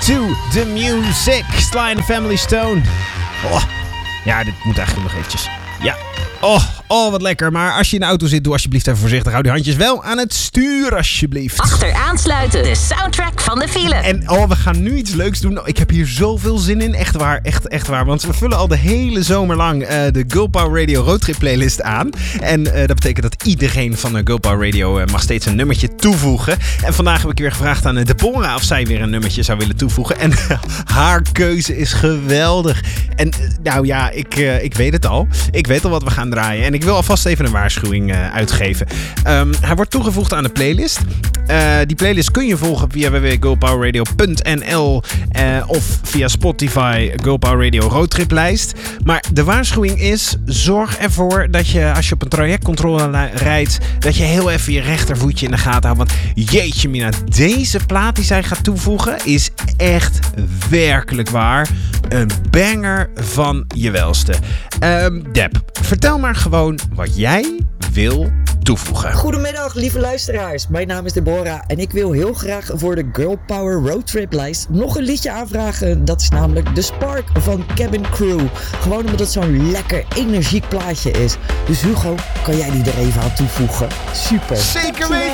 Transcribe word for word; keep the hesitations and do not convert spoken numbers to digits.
to the music. Sly and the Family Stone. Oh, ja, dit moet eigenlijk nog eventjes. Ja. Oh, oh, wat lekker. Maar als je in de auto zit, doe alsjeblieft even voorzichtig. Hou die handjes wel aan het stuur, alsjeblieft. Achteraansluiten, de soundtrack van de file. En oh, we gaan nu iets leuks doen. Ik heb hier zoveel zin in. Echt waar, echt, echt waar. Want we vullen al de hele zomer lang uh, de Girl Power Radio Roadtrip playlist aan. En uh, dat betekent dat iedereen van de Girl Power Radio uh, mag steeds een nummertje toevoegen. En vandaag heb ik weer gevraagd aan uh, Deborah of zij weer een nummertje zou willen toevoegen. En uh, haar keuze is geweldig. En uh, nou ja, ik, uh, ik weet het al. Ik weet al wat we gaan draaien. En ik wil alvast even een waarschuwing uh, uitgeven. Um, hij wordt toegevoegd aan de playlist. Uh, die playlist kun je volgen via w w w punt girl power radio punt n l uh, of via Spotify Girl Power Radio Roadtriplijst. Maar de waarschuwing is, zorg ervoor dat je als je op een trajectcontrole rijdt, dat je heel even je rechtervoetje in de gaten houdt. Want jeetje mina, deze plaat die zij gaat toevoegen is echt werkelijk waar een banger van je welste. Um, Deb, vertel maar gewoon wat jij wil toevoegen. Goedemiddag, lieve luisteraars. Mijn naam is Deborah en ik wil heel graag voor de Girl Power Roadtrip lijst nog een liedje aanvragen. Dat is namelijk The Spark van Cabin Crew. Gewoon omdat het zo'n lekker energiek plaatje is. Dus Hugo, kan jij die er even aan toevoegen? Super. Zeker weten.